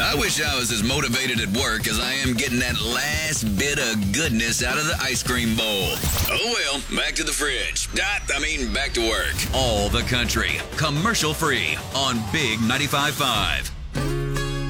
I wish I was as motivated at work as I am getting that last bit of goodness out of the ice cream bowl. Oh well, back to the fridge. Back to work. All the country, commercial free on Big 95.5.